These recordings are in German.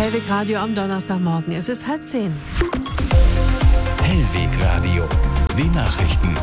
Hellweg Radio am Donnerstagmorgen. Es ist 9:30. Hellweg Radio, die Nachrichten.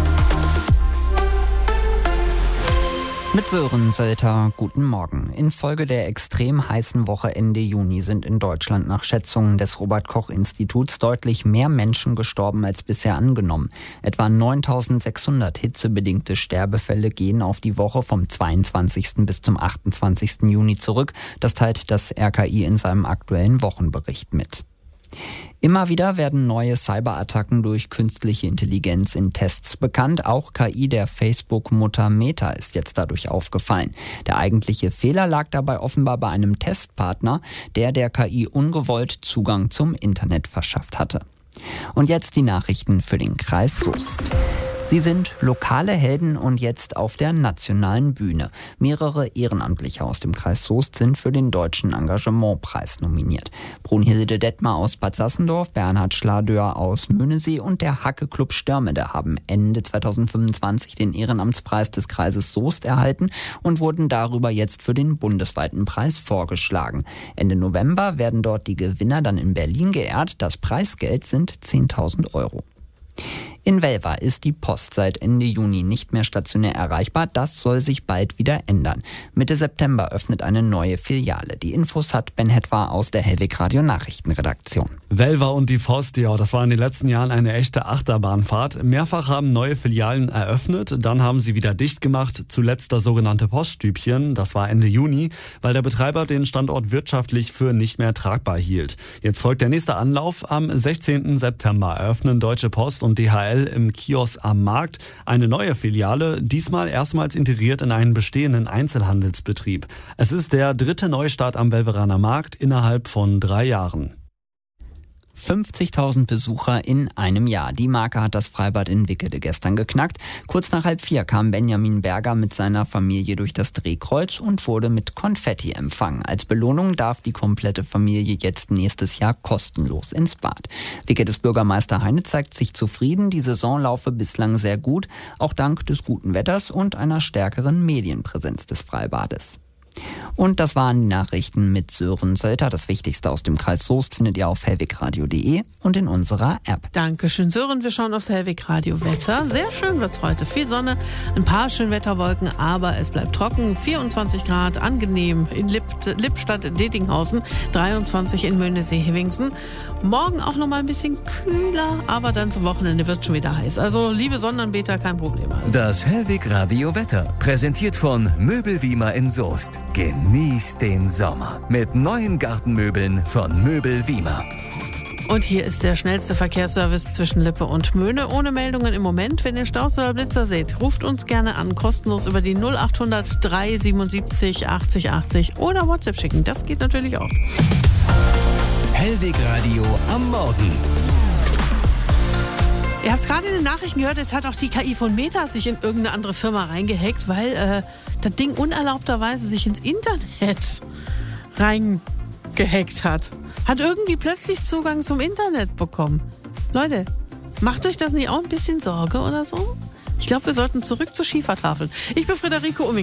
Mit Sören Sölter, guten Morgen. Infolge der extrem heißen Woche Ende Juni sind in Deutschland nach Schätzungen des Robert-Koch-Instituts deutlich mehr Menschen gestorben als bisher angenommen. Etwa 9.600 hitzebedingte Sterbefälle gehen auf die Woche vom 22. bis zum 28. Juni zurück. Das teilt das RKI in seinem aktuellen Wochenbericht mit. Immer wieder werden neue Cyberattacken durch künstliche Intelligenz in Tests bekannt. Auch KI der Facebook-Mutter Meta ist jetzt dadurch aufgefallen. Der eigentliche Fehler lag dabei offenbar bei einem Testpartner, der KI ungewollt Zugang zum Internet verschafft hatte. Und jetzt die Nachrichten für den Kreis Soest. Sie sind lokale Helden und jetzt auf der nationalen Bühne. Mehrere Ehrenamtliche aus dem Kreis Soest sind für den Deutschen Engagementpreis nominiert. Brunhilde Detmar aus Bad Sassendorf, Bernhard Schladöhr aus Möhnesee und der Hacke-Club Störmede haben Ende 2025 den Ehrenamtspreis des Kreises Soest erhalten und wurden darüber jetzt für den bundesweiten Preis vorgeschlagen. Ende November werden dort die Gewinner dann in Berlin geehrt. Das Preisgeld sind 10.000 Euro. In Welver ist die Post seit Ende Juni nicht mehr stationär erreichbar. Das soll sich bald wieder ändern. Mitte September öffnet eine neue Filiale. Die Infos hat Ben Hetwa aus der Hellweg Radio Nachrichtenredaktion. Welver und die Post, ja, das war in den letzten Jahren eine echte Achterbahnfahrt. Mehrfach haben neue Filialen eröffnet, dann haben sie wieder dicht gemacht. Zuletzt das sogenannte Poststübchen, das war Ende Juni, weil der Betreiber den Standort wirtschaftlich für nicht mehr tragbar hielt. Jetzt folgt der nächste Anlauf. Am 16. September eröffnen Deutsche Post und DHL im Kiosk am Markt eine neue Filiale, diesmal erstmals integriert in einen bestehenden Einzelhandelsbetrieb. Es ist der dritte Neustart am Welveraner Markt innerhalb von 3 Jahren. 50.000 Besucher in einem Jahr. Die Marke hat das Freibad in Wickede gestern geknackt. Kurz nach 3:30 kam Benjamin Berger mit seiner Familie durch das Drehkreuz und wurde mit Konfetti empfangen. Als Belohnung darf die komplette Familie jetzt nächstes Jahr kostenlos ins Bad. Wickedes Bürgermeister Heine zeigt sich zufrieden. Die Saison laufe bislang sehr gut, auch dank des guten Wetters und einer stärkeren Medienpräsenz des Freibades. Und das waren die Nachrichten mit Sören Sölter. Das Wichtigste aus dem Kreis Soest findet ihr auf hellwegradio.de und in unserer App. Dankeschön, Sören. Wir schauen aufs Hellweg Radio Wetter. Sehr schön wird's heute. Viel Sonne, ein paar Schönwetterwolken, aber es bleibt trocken. 24 Grad, angenehm in Lippstadt-Detinghausen, 23 in Möhnesee-Hevingsen. Morgen auch noch mal ein bisschen kühler, aber dann zum Wochenende wird schon wieder heiß. Also, liebe Sonnenanbeter, kein Problem. Also. Das Hellweg Radio Wetter, präsentiert von Möbel Wiemer in Soest. Genießt den Sommer mit neuen Gartenmöbeln von Möbel Wiemer. Und hier ist der schnellste Verkehrsservice zwischen Lippe und Möhne. Ohne Meldungen im Moment. Wenn ihr Staus oder Blitzer seht, ruft uns gerne an. Kostenlos über die 0800 377 80 80 oder WhatsApp schicken. Das geht natürlich auch. Hellweg Radio am Morgen. Ihr habt es gerade in den Nachrichten gehört, jetzt hat auch die KI von Meta sich in irgendeine andere Firma reingehackt, weil das Ding unerlaubterweise sich ins Internet reingehackt hat. Hat irgendwie plötzlich Zugang zum Internet bekommen. Leute, macht euch das nicht auch ein bisschen Sorge oder so? Ich glaube, wir sollten zurück zur Schiefertafel. Ich bin Friederike Umming.